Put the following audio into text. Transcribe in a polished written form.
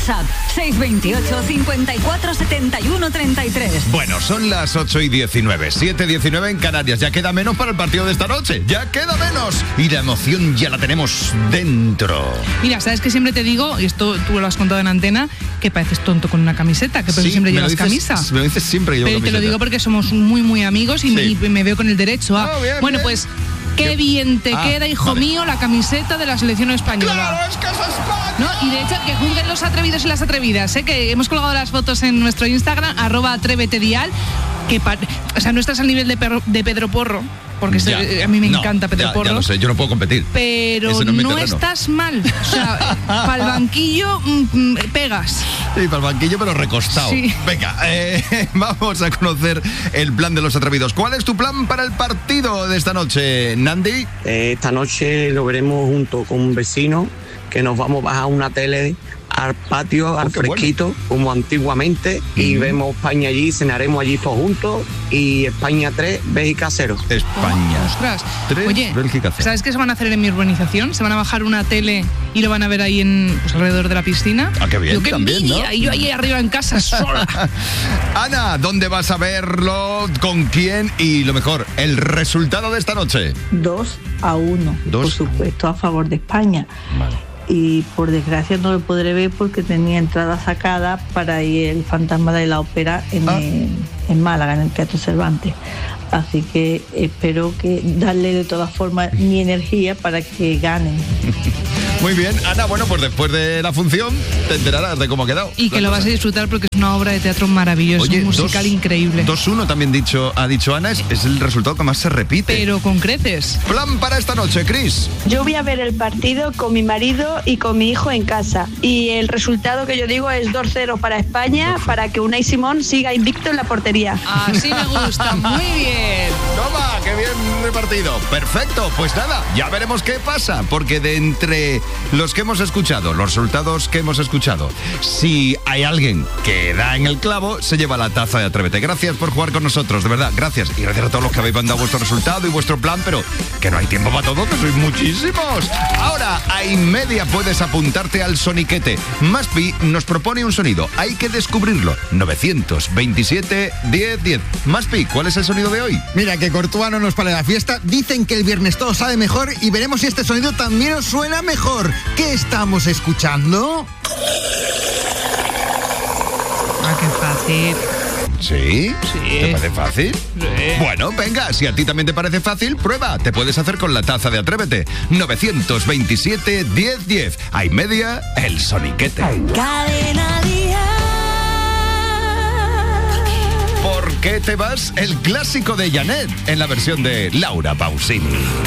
WhatsApp 628 54 71 33. Bueno, son las 8:19, 7:19 en Canarias. Ya queda menos para el partido de esta noche. Ya queda menos. Y la emoción ya la tenemos dentro. Mira, ¿sabes que siempre te digo, y esto tú lo has contado en antena, que pareces tonto con una camiseta, que Sí, siempre me llevas lo dices, camisa? Me lo dices siempre que llevo Pero te camiseta. lo digo porque somos muy, muy amigos y, Sí. y me veo con el derecho a... Bien, bueno, bien. pues... Qué bien te queda, hijo mío, la camiseta de la selección española. ¡Claro, es que es España! ¿No? Y de hecho, que juzguen los atrevidos y las atrevidas, ¿eh? Que hemos colgado las fotos en nuestro Instagram, @atrevetedial, que o sea, no estás al nivel de Pedro Porro, porque Ya. a mí me No, encanta Pedro Porro. Ya lo sé, yo no puedo competir. Pero Ese no es mi no terreno. estás mal. O sea, para el banquillo pegas. Sí, para el banquillo, pero recostado. Sí. Venga, vamos a conocer el plan de los atrevidos. ¿Cuál es tu plan para el partido de esta noche, Nandi? Esta noche lo veremos junto con un vecino, que nos vamos a bajar una tele al patio, al qué fresquito, como antiguamente, y vemos España allí, cenaremos allí todos juntos, y España 3, Bélgica 0. España. Ostras. 3, Oye, Bélgica 0. ¿sabes qué se van a hacer en mi urbanización? Se van a bajar una tele y lo van a ver ahí pues, alrededor de la piscina. Ah, qué bien, Yo, qué también, envidia, ¿no? y yo ahí arriba en casa sola. Ana, ¿dónde vas a verlo? ¿Con quién? Y lo mejor, el resultado de esta noche. 2-1, 2. por supuesto, a favor de España. Vale. Y por desgracia no lo podré ver porque tenía entrada sacada para ir el Fantasma de la Ópera en Málaga, en el Teatro Cervantes. Así que espero que darle de todas formas mi energía para que ganen. Muy bien, Ana, bueno, pues después de la función te enterarás de cómo ha quedado. Y que la lo vas cosa. a disfrutar porque es una obra de teatro maravillosa, Oye, un musical increíble. 2-1 también ha dicho Ana, es el resultado que más se repite. Pero con creces. Plan para esta noche, Cris. Yo voy a ver el partido con mi marido y con mi hijo en casa. Y el resultado que yo digo es 2-0 para España, para que Unai Simón siga invicto en la portería. Así me gusta, muy bien. Toma, qué bien repartido. Perfecto, pues nada, ya veremos qué pasa, porque de entre los que hemos escuchado, los resultados que hemos escuchado, si hay alguien que da en el clavo, se lleva la taza de Atrévete. Gracias por jugar con nosotros, de verdad, gracias. Y gracias a todos los que habéis mandado vuestro resultado y vuestro plan, pero que no hay tiempo para todo, que sois muchísimos. Ahora, a inmedia puedes apuntarte al soniquete. Maspi nos propone un sonido, hay que descubrirlo. 927 1010. Maspi, ¿cuál es el sonido de hoy? Mira, que Courtois no nos para la fiesta. Dicen que el viernes todo sabe mejor y veremos si este sonido también os suena mejor. ¿Qué estamos escuchando? Ah, qué fácil. ¿Sí? Sí. ¿Te parece fácil? Sí. Bueno, venga, si a ti también te parece fácil, prueba. Te puedes hacer con la taza de Atrévete. 927 1010. A inmedia, el soniquete. Cadena Dial. ¿Por qué te vas? El clásico de Janet en la versión de Laura Pausini.